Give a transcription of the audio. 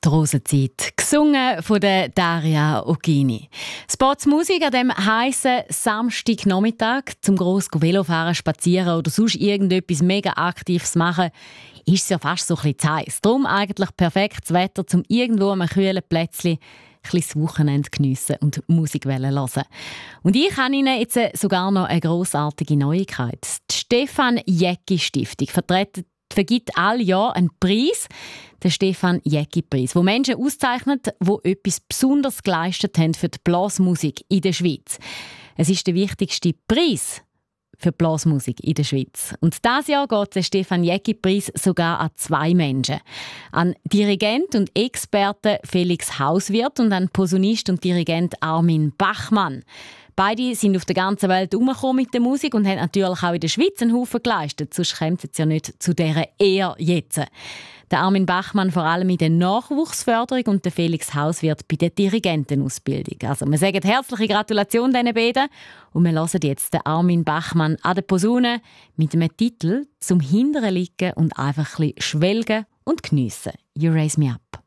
Rosenzeit, gesungen von der Daria Oghini. Sportsmusik an diesem heissen Samstagnachmittag, zum grossen Velofahren, spazieren oder sonst irgendetwas mega Aktives machen, ist es ja fast so ein bisschen zu heiß. Darum eigentlich perfektes Wetter, um irgendwo an einem kühlen Plätzchen das Wochenende geniessen und Musik hören. Und ich habe Ihnen jetzt sogar noch eine grossartige Neuigkeit. Die Stefan Jäcki Stiftung vergibt all Jahr einen Preis, den Stefan Jäcki-Preis, wo Menschen auszeichnet, die etwas Besonderes geleistet haben für die Blasmusik in der Schweiz. Es ist der wichtigste Preis für die Blasmusik in der Schweiz. Und dieses Jahr geht der Stefan Jäcki-Preis sogar an 2 Menschen. An Dirigent und Experte Felix Hauswirth und an Posaunist und Dirigent Armin Bachmann. Beide sind auf der ganzen Welt herumgekommen mit der Musik und haben natürlich auch in der Schweiz einen Haufen geleistet. Sonst kommt es ja nicht zu dieser Ehre jetzt. Der Armin Bachmann vor allem in der Nachwuchsförderung und der Felix Hauswirth bei der Dirigentenausbildung. Also wir sagen herzliche Gratulation diesen beiden und wir hören jetzt den Armin Bachmann an der Posaune mit einem Titel «Zum Hinteren liegen und einfach ein bisschen schwelgen und geniessen». «You Raise Me Up».